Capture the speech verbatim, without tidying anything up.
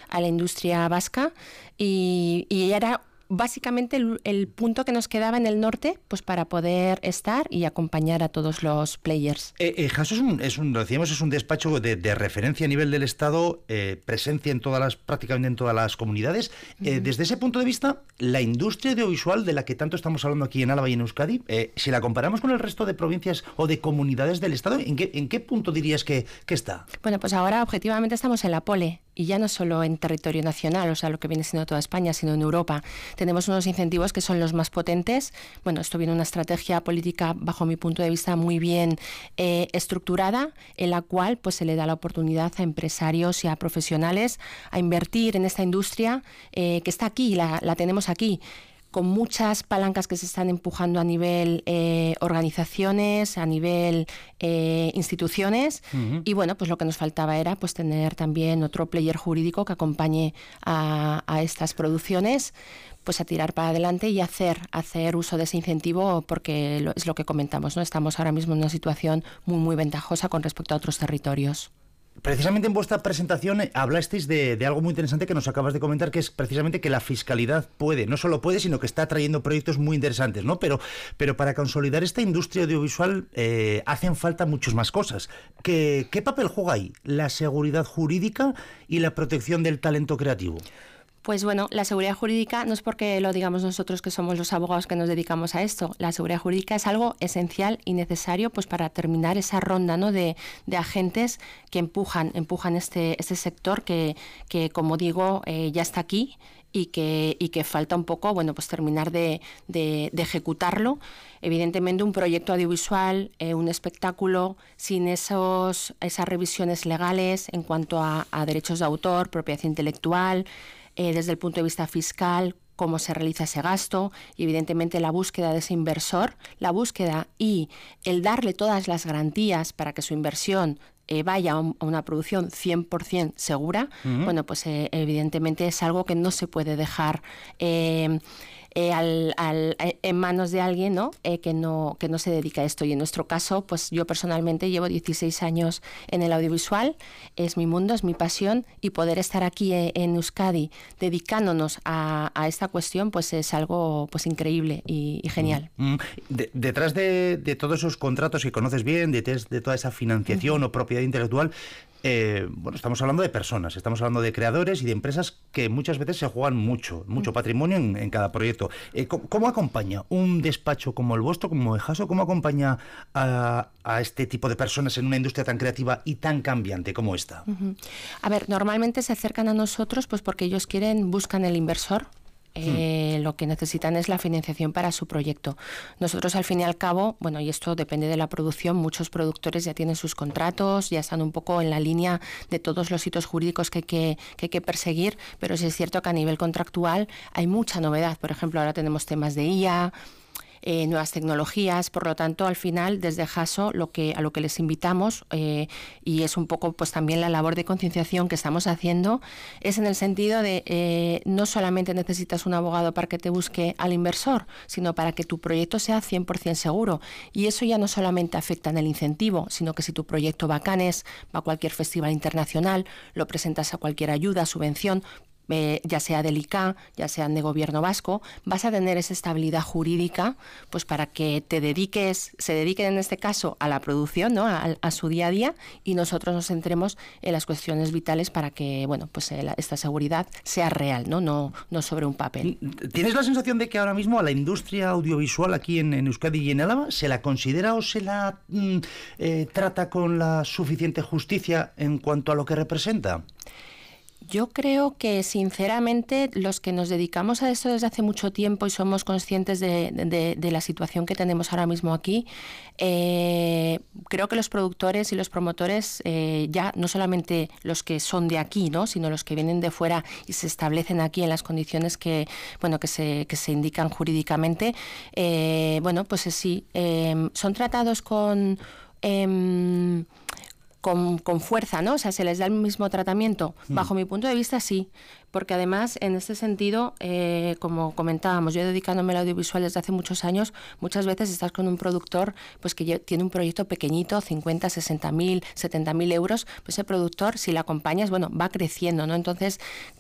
a la industria vasca y, y era básicamente el, el punto que nos quedaba en el norte, pues para poder estar y acompañar a todos los players. Eh, eh, Haso es un, es un, lo decíamos, es un despacho de, de referencia a nivel del Estado, eh, presencia en todas las, prácticamente en todas las comunidades. Eh, uh-huh. Desde ese punto de vista, la industria audiovisual de la que tanto estamos hablando aquí en Álava y en Euskadi, eh, si la comparamos con el resto de provincias o de comunidades del Estado, ¿en qué, en qué punto dirías que, que está? Bueno, pues ahora objetivamente estamos en la pole. Y ya no solo en territorio nacional, o sea, lo que viene siendo toda España, sino en Europa. Tenemos unos incentivos que son los más potentes. Bueno, esto viene una estrategia política, bajo mi punto de vista, muy bien eh, estructurada, en la cual pues se le da la oportunidad a empresarios y a profesionales a invertir en esta industria eh, que está aquí, la, la tenemos aquí, con muchas palancas que se están empujando a nivel eh, organizaciones, a nivel eh, instituciones, uh-huh. y bueno, pues lo que nos faltaba era pues tener también otro player jurídico que acompañe a, a estas producciones, pues a tirar para adelante y hacer, hacer uso de ese incentivo, porque lo, es lo que comentamos, ¿no? Estamos ahora mismo en una situación muy, muy ventajosa con respecto a otros territorios. Precisamente en vuestra presentación eh, hablasteis de, de algo muy interesante que nos acabas de comentar, que es precisamente que la fiscalidad puede, no solo puede, sino que está trayendo proyectos muy interesantes, ¿no? Pero, pero para consolidar esta industria audiovisual eh, hacen falta muchas más cosas. ¿Qué, ¿Qué papel juega ahí la seguridad jurídica y la protección del talento creativo? Pues bueno, la seguridad jurídica no es porque lo digamos nosotros que somos los abogados que nos dedicamos a esto. La seguridad jurídica es algo esencial y necesario pues para terminar esa ronda, ¿no? de, de agentes que empujan, empujan este, este sector que, que como digo, eh, ya está aquí y que, y que falta un poco, bueno, pues terminar de, de, de ejecutarlo. Evidentemente un proyecto audiovisual, eh, un espectáculo, sin esos, esas revisiones legales en cuanto a, a derechos de autor, propiedad intelectual, Eh, desde el punto de vista fiscal, cómo se realiza ese gasto y evidentemente la búsqueda de ese inversor, la búsqueda y el darle todas las garantías para que su inversión eh, vaya a, un, a una producción cien por ciento segura, uh-huh. bueno, pues eh, evidentemente es algo que no se puede dejar eh, Eh, al, al, en manos de alguien, ¿no? Eh, que no que no se dedica a esto. Y en nuestro caso, pues yo personalmente llevo dieciséis años en el audiovisual, es mi mundo, es mi pasión, y poder estar aquí en, en Euskadi dedicándonos a, a esta cuestión, pues es algo pues increíble y, y genial. Mm, mm. De, detrás de, de todos esos contratos que conoces bien, detrás de toda esa financiación uh-huh. o propiedad intelectual, Eh, bueno, estamos hablando de personas, estamos hablando de creadores y de empresas que muchas veces se juegan mucho, mucho patrimonio en, en cada proyecto. Eh, ¿cómo, ¿Cómo acompaña un despacho como el vuestro, como Haso, cómo acompaña a, a este tipo de personas en una industria tan creativa y tan cambiante como esta? Uh-huh. A ver, normalmente se acercan a nosotros pues porque ellos quieren, buscan el inversor. Eh, hmm. Lo que necesitan es la financiación para su proyecto. Nosotros al fin y al cabo, bueno, y esto depende de la producción, muchos productores ya tienen sus contratos, ya están un poco en la línea de todos los hitos jurídicos que hay que, que, hay que perseguir, pero sí es cierto que a nivel contractual hay mucha novedad. Por ejemplo, ahora tenemos temas de I A, Eh, nuevas tecnologías, por lo tanto, al final, desde Haso, lo que, a lo que les invitamos, eh, y es un poco pues también la labor de concienciación que estamos haciendo, es en el sentido de eh, no solamente necesitas un abogado para que te busque al inversor, sino para que tu proyecto sea cien por ciento seguro. Y eso ya no solamente afecta en el incentivo, sino que si tu proyecto va a Cannes, va a cualquier festival internacional, lo presentas a cualquier ayuda, subvención, Eh, ya sea del I C A, ya sean de gobierno vasco, vas a tener esa estabilidad jurídica pues para que te dediques, se dediquen en este caso a la producción, ¿no? a, a su día a día, y nosotros nos centremos en las cuestiones vitales para que bueno pues eh, la, esta seguridad sea real, ¿no? No, no sobre un papel. ¿Tienes la sensación de que ahora mismo a la industria audiovisual aquí en, en Euskadi y en Álava se la considera o se la mm, eh, trata con la suficiente justicia en cuanto a lo que representa? Yo creo que, sinceramente, los que nos dedicamos a esto desde hace mucho tiempo y somos conscientes de, de, de la situación que tenemos ahora mismo aquí, eh, creo que los productores y los promotores, eh, ya no solamente los que son de aquí, ¿no? sino los que vienen de fuera y se establecen aquí en las condiciones que, bueno, que, se, que se indican jurídicamente, eh, bueno, pues sí, eh, son tratados con... Eh, Con, con fuerza, ¿no? O sea, se les da el mismo tratamiento. Mm. Bajo mi punto de vista, sí. Porque además, en este sentido, eh, como comentábamos, yo dedicándome al audiovisual desde hace muchos años, muchas veces estás con un productor pues que tiene un proyecto pequeñito, cincuenta, sesenta mil, setenta mil euros, pues ese productor, si le acompañas, bueno, va creciendo, ¿no? Entonces,